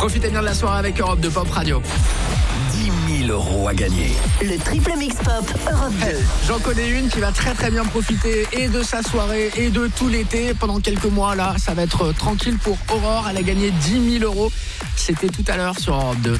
Profitez bien de la soirée avec Europe 2 Pop Radio. 10 000 € à gagner. Le triple mix pop Europe 2. J'en connais une qui va très très bien profiter et de sa soirée et de tout l'été. Pendant quelques mois là, ça va être tranquille pour Aurore. Elle a gagné 10 000 €. C'était tout à l'heure sur Europe 2.